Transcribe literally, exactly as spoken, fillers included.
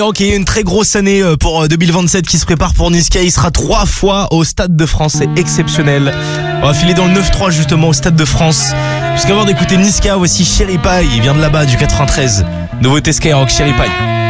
Ok, une très grosse année pour deux mille vingt-sept qui se prépare pour Niska. Il sera trois fois au Stade de France, c'est exceptionnel. On va filer dans le neuf trois justement au Stade de France. Puisqu'avant d'écouter Niska, voici Cherry Pie, il vient de là-bas du quatre-vingt-treize. Nouveauté Skyrock, Cherry Pie.